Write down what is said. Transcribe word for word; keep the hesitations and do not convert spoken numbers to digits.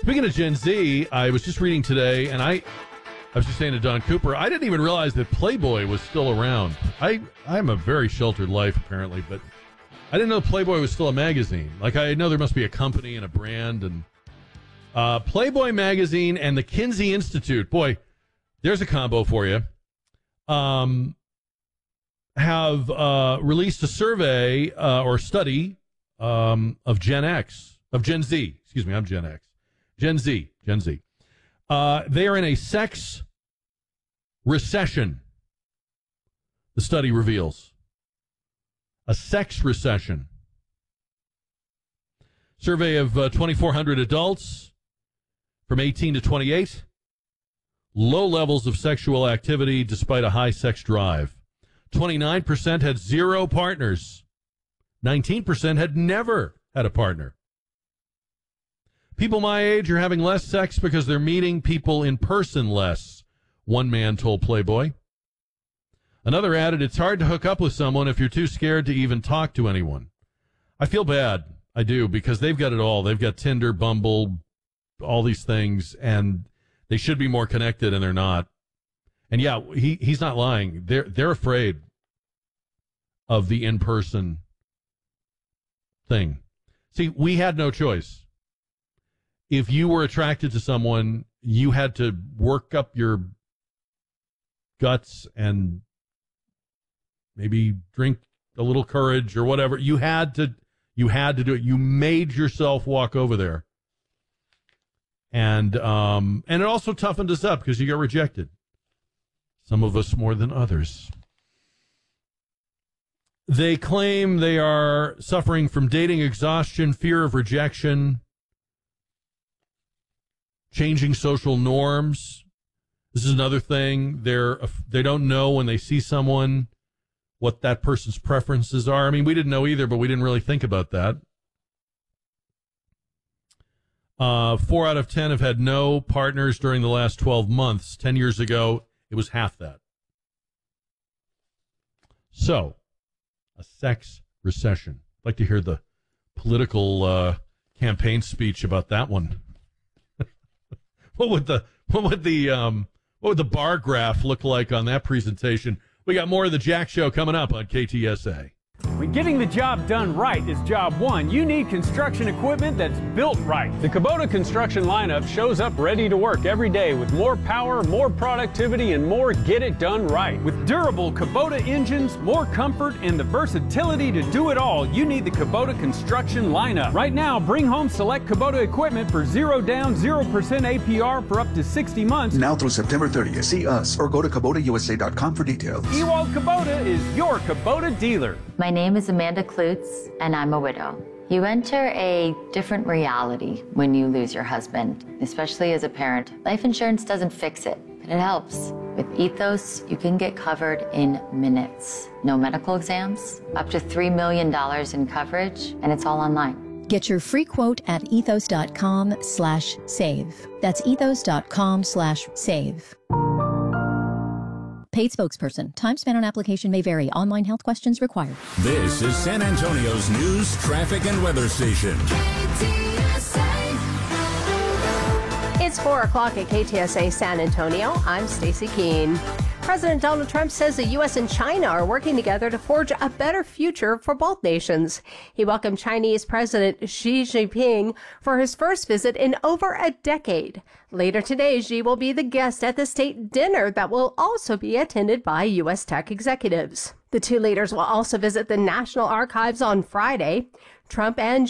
Speaking of Gen Z, I was just reading today, and I, I was just saying to Don Cooper, I didn't even realize that Playboy was still around. I, I'm a very sheltered life, apparently, but I didn't know Playboy was still a magazine. Like, I know there must be a company and a brand, and uh, Playboy magazine and the Kinsey Institute, boy, there's a combo for you, um, have uh, released a survey uh, or study um, of Gen X, of Gen Z. Excuse me, I'm Gen X. Gen Z, Gen Z. Uh, they are in a sex recession, the study reveals. A sex recession. Survey of uh, twenty-four hundred adults from eighteen to twenty-eight. Low levels of sexual activity despite a high sex drive. twenty-nine percent had zero partners. nineteen percent had never had a partner. People my age are having less sex because they're meeting people in person less, one man told Playboy. Another added, it's hard to hook up with someone if you're too scared to even talk to anyone. I feel bad. I do, because they've got it all. They've got Tinder, Bumble, all these things, and they should be more connected, and they're not. And yeah, he, he's not lying. They're, they're afraid of the in-person thing. See, we had no choice. If you were attracted to someone, you had to work up your guts and maybe drink a little courage or whatever. You had to, you had to do it. You made yourself walk over there. And, um, and it also toughened us up because you got rejected. Some of us more than others. They claim they are suffering from dating exhaustion, fear of rejection, changing social norms. This is another thing. They're, they don't know when they see someone what that person's preferences are. I mean, we didn't know either, but we didn't really think about that. Uh, four out of ten have had no partners during the last twelve months. Ten years ago, it was half that. So, a sex recession. I'd like to hear the political uh, campaign speech about that one. What would the what would the um what would the bar graph look like on that presentation? We got more of the Jack Show coming up on K T S A. When getting the job done right is job one, you need construction equipment that's built right. The Kubota construction lineup shows up ready to work every day with more power, more productivity, and more get it done right. With durable Kubota engines, more comfort, and the versatility to do it all, you need the Kubota construction lineup. Right now, bring home select Kubota equipment for zero down, zero percent A P R for up to sixty months. Now through September thirtieth. See us or go to Kubota U S A dot com for details. Ewald Kubota is your Kubota dealer. My name is Amanda Klutz, and I'm a widow. You enter a different reality when you lose your husband, especially as a parent. Life insurance doesn't fix it, but it helps. With Ethos, you can get covered in minutes. No medical exams, up to three million dollars in coverage, and it's all online. Get your free quote at ethos dot com slash save. That's ethos dot com slash save. Paid spokesperson. Time spent on application may vary. Online health questions required. This is San Antonio's news, traffic, and weather station. It's four o'clock at K T S A San Antonio. I'm Stacey Keene. President Donald Trump says the U S and China are working together to forge a better future for both nations. He welcomed Chinese President Xi Jinping for his first visit in over a decade. Later today, Xi will be the guest at the state dinner that will also be attended by U S tech executives. The two leaders will also visit the National Archives on Friday. Trump and